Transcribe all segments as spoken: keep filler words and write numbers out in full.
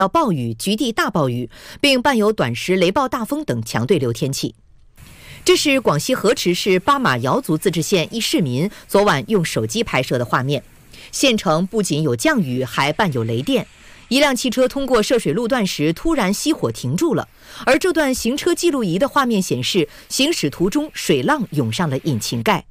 到暴雨、局地大暴雨，并伴有短时雷暴大风等强对流天气。这是广西河池市巴马瑶族自治县一市民昨晚用手机拍摄的画面。县城不仅有降雨，还伴有雷电。一辆汽车通过涉水路段时突然熄火停住了，而这段行车记录仪的画面显示，行驶途中水浪涌上了引擎盖。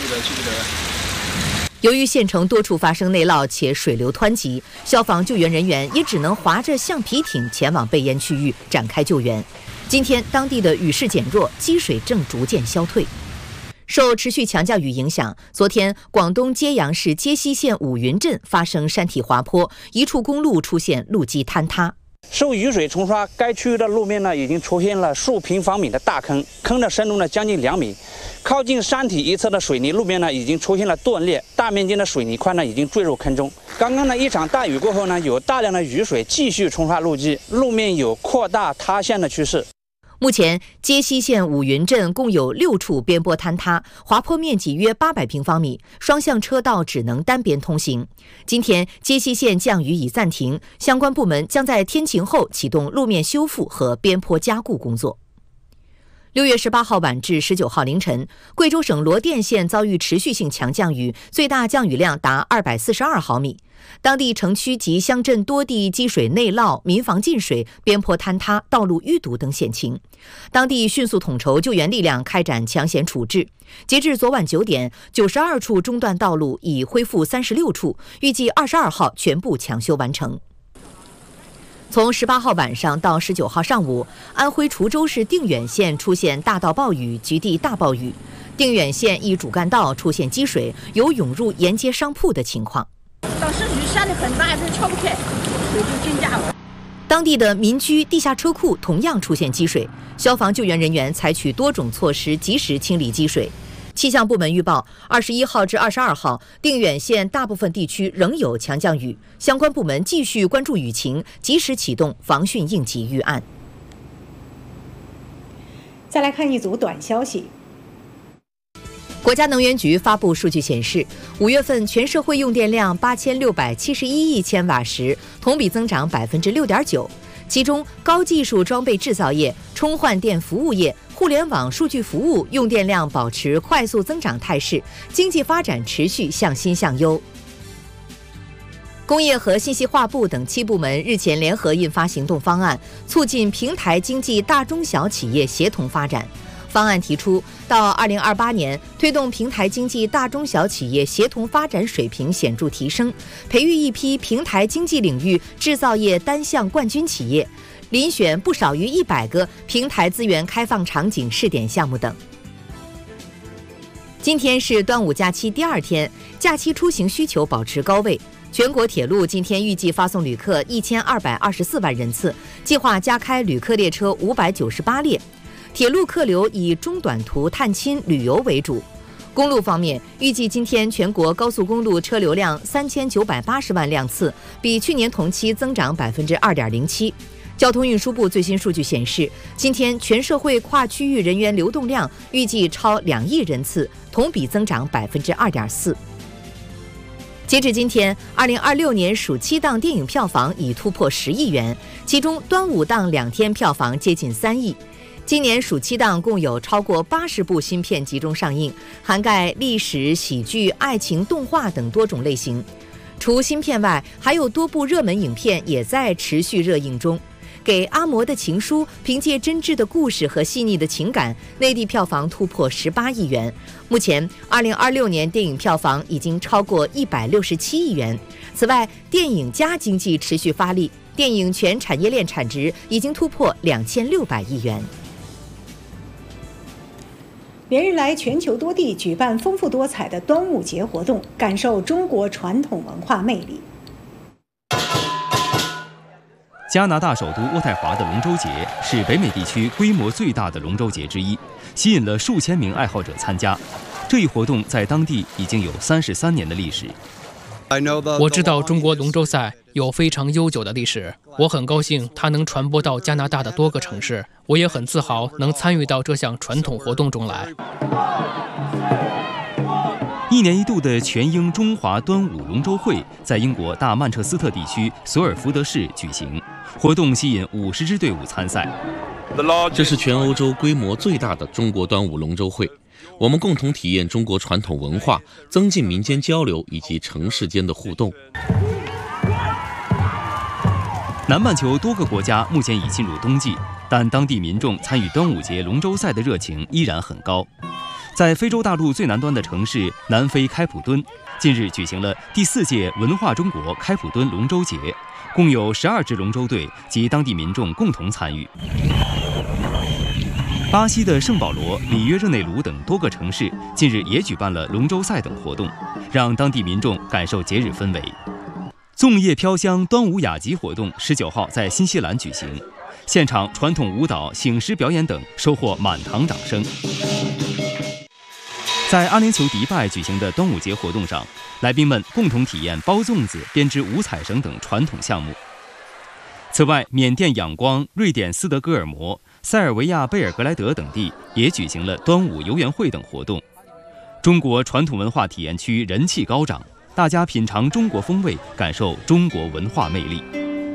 由于县城多处发生内涝且水流湍急，消防救援人员也只能划着橡皮艇前往被淹区域展开救援。今天当地的雨势减弱，积水正逐渐消退。受持续强降雨影响，昨天广东揭阳市揭西县五云镇发生山体滑坡，一处公路出现路基坍塌。 受雨水冲刷，该区域的路面呢已经出现了数平方米的大坑，坑的深度呢将近两米。靠近山体一侧的水泥路面呢已经出现了断裂，大面积的水泥块呢已经坠入坑中。刚刚呢一场大雨过后呢，有大量的雨水继续冲刷路基，路面有扩大塌陷的趋势。 目前，揭西县五云镇共有六处边坡坍塌，滑坡面积约八百平方米，双向车道只能单边通行。今天，揭西县降雨已暂停，相关部门将在天晴后启动路面修复和边坡加固工作。六月十八号晚至十九号凌晨，贵州省罗甸县遭遇持续性强降雨，最大降雨量达二百四十二毫米。当地城区及乡镇多地积水内涝，民房进水，边坡坍塌，道路淤堵等险情。当地迅速统筹救援力量，开展抢险处置。截至昨晚九点，九十二处中断道路已恢复三十六处，预计二十二号全部抢修完成。从十八号晚上到十九号上午，安徽滁州市定远县出现大到暴雨、局地大暴雨。定远县一主干道出现积水，有涌入沿街商铺的情况。 当时雨下得很大，这撬不开，水就进家了。 当地的民居、地下车库同样出现积水，消防救援人员采取多种措施，及时清理积水。气象部门预报，二十一号至二十二号，定远县大部分地区仍有强降雨，相关部门继续关注雨情，及时启动防汛应急预案。 再来看一组短消息。 国家能源局发布数据显示，五月份全社会用电量八千六百七十一亿千瓦时，同比增长百分之六点九。其中，高技术装备制造业、充换电服务业、互联网数据服务用电量保持快速增长态势，经济发展持续向新向优。工业和信息化部等七部门日前联合印发行动方案，促进平台经济大中小企业协同发展。方案提出，到二零二八年，推动平台经济大中小企业协同发展水平显著提升，培育一批平台经济领域制造业单项冠军企业，遴选不少于一百个平台资源开放场景试点项目等。今天是端午假期第二天，假期出行需求保持高位。全国铁路今天预计发送旅客一千二百二十四万人次，计划加开旅客列车五百九十八列。铁路客流以中短途探亲旅游为主。公路方面，预计今天全国高速公路车流量三千九百八十万辆次，比去年同期增长百分之二点零七。交通运输部最新数据显示，今天全社会跨区域人员流动量预计超两亿人次，同比增长百分之二点四。截至今天，二零二六年暑期档电影票房已突破十亿元，其中端午档两天票房接近三亿。今年暑期档共有超过八十部新片集中上映，涵盖历史、喜剧、爱情、动画等多种类型。除新片外，还有多部热门影片也在持续热映中。给阿嬷的情书凭借真挚的故事和细腻的情感，内地票房突破十八亿元。目前，二零二六年电影票房已经超过一百六十七亿元。此外，电影加经济持续发力，电影全产业链产值已经突破两千六百亿元。 连日来，全球多地举办丰富多彩的端午节活动，感受中国传统文化魅力。 加拿大首都渥太华的龙舟节是北美地区规模最大的龙舟节之一，吸引了数千名爱好者参加。这一活动在当地已经有三十三年的历史。 我知道中国龙舟赛有非常悠久的历史，我很高兴它能传播到加拿大的多个城市，我也很自豪能参与到这项传统活动中来。 一年一度的全英中华端午龙舟会在英国大曼彻斯特地区索尔福德市举行， 活动吸引五十支队伍参赛。 这是全欧洲规模最大的中国端午龙舟会，我们共同体验中国传统文化，增进民间交流以及城市间的互动。 南半球多个国家目前已进入冬季，但当地民众参与端午节龙舟赛的热情依然很高。在非洲大陆最南端的城市南非开普敦，近日举行了第四届文化中国开普敦龙舟节，共有十二支龙舟队及当地民众共同参与。巴西的圣保罗、里约热内卢等多个城市近日也举办了龙舟赛等活动，让当地民众感受节日氛围。粽叶飘香端午雅集活动十九号在新西兰举行，现场传统舞蹈、醒狮表演等收获满堂掌声。在阿联酋迪拜举行的端午节活动上，来宾们共同体验包粽子、编织五彩绳等传统项目。此外，缅甸仰光、瑞典斯德哥尔摩、塞尔维亚贝尔格莱德等地也举行了端午游园会等活动。中国传统文化体验区人气高涨，大家品尝中国风味，感受中国文化魅力。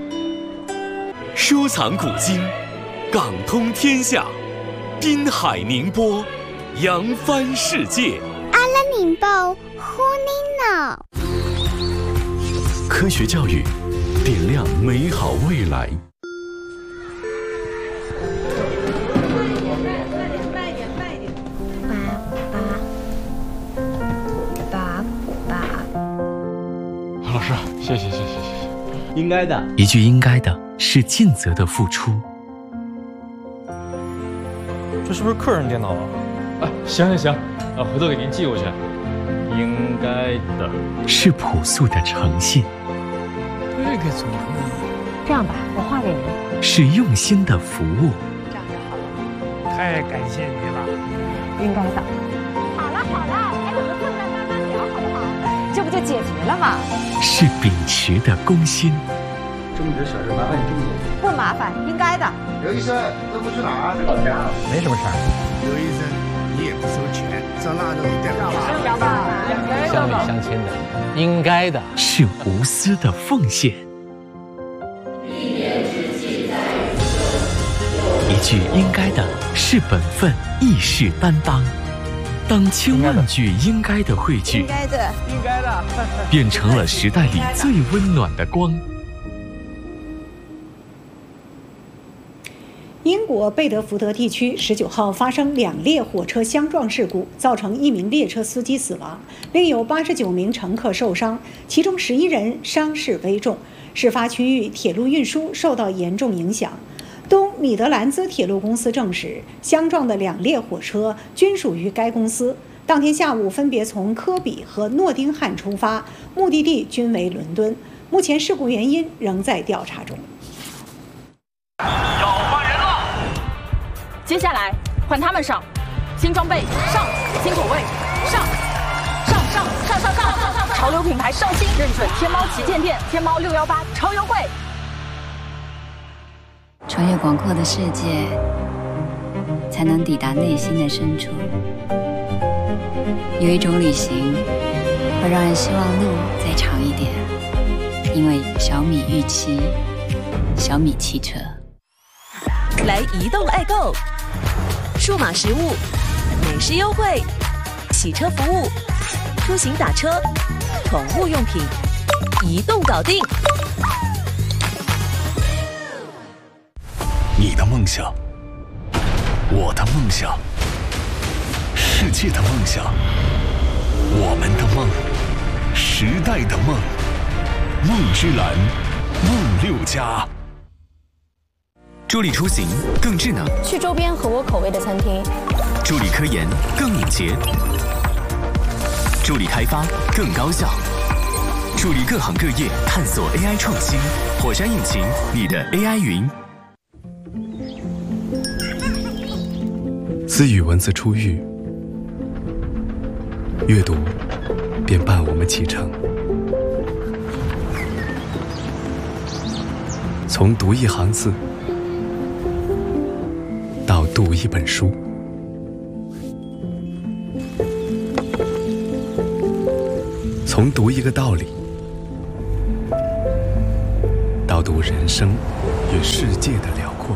收藏古今，港通天下，滨海宁波，扬帆世界。 阿拉宁报呼尼脑。 科学教育，点亮美好未来。 老师，谢谢谢谢谢谢。 应该的， 一句应该的是尽责的付出。 这是不是客人电脑啊？啊，行行行，啊，回头给您寄过去。应该的是朴素的诚信。 这个怎么可以？ 这样吧，我画给您。 是用心的服务。 这样就好了。 太感谢你了。 应该的。好了好了，还有个困难慢慢聊好不好？这不就解决了吗？ 是秉持的公心。 这么点小事麻烦你这么做。不麻烦，应该的。 刘医生，这不去哪儿？老家。 没什么事儿。 刘医生，你也不收钱，这腊肉一点干嘛？ 乡里乡亲的，应该的。 是无私的奉献。一句应该的是本分，义士担当。当千万句应该的汇聚， 应该的， 应该的， 变成了时代里最温暖的光。 英国贝德福德地区十九号发生两列火车相撞事故，造成一名列车司机死亡，另有八十九名乘客受伤，其中十一人伤势危重。事发区域铁路运输受到严重影响。东米德兰兹铁路公司证实，相撞的两列火车均属于该公司。当天下午分别从科比和诺丁汉出发，目的地均为伦敦。目前事故原因仍在调查中。 要换人了，接下来换他们上，新装备上，新口味上，上上上上上上上，潮流品牌上新，认准天猫旗舰店，天猫六幺八超优惠。 穿越广阔的世界，才能抵达内心的深处。有一种旅行，会让人希望路再长一点，因为小米预期，小米汽车。 来移动爱购，数码实物、美食优惠、洗车服务、出行打车、宠物用品，移动搞定。 你的梦想，我的梦想，世界的梦想，我们的梦，时代的梦，梦之蓝，梦六家。 助力出行更智能， 去周边合我口味的餐厅； 助力科研更敏捷，助力开发更高效，助力各行各业探索 A I 创新。火山引擎，你的 A I 云。 自与文字初遇，阅读便伴我们启程。从读一行字到读一本书，从读一个道理到饱读人生与世界的辽阔。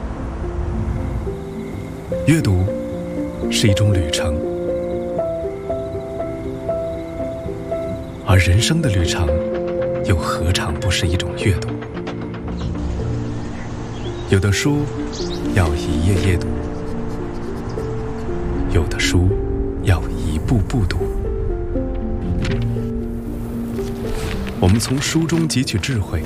阅读是一种旅程，而人生的旅程又何尝不是一种阅读？有的书要一页页读，有的书要一步步读。我们从书中汲取智慧，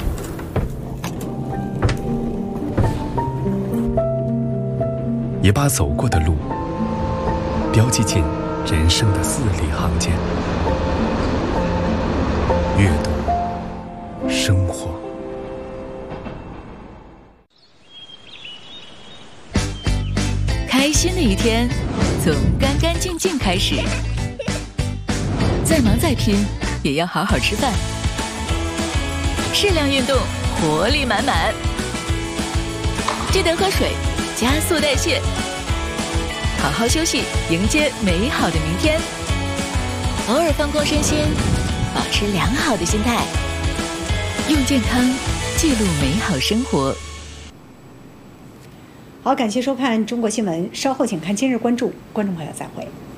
也把走过的路标记进人生的字里行间。阅读生活。 开心的一天从干干净净开始，再忙再拼也要好好吃饭，适量运动，活力满满。记得喝水，加速代谢，好好休息，迎接美好的明天。偶尔放空身心，保持良好的心态，用健康记录美好生活。 好，感谢收看中国新闻，稍后请看今日关注，观众朋友再会。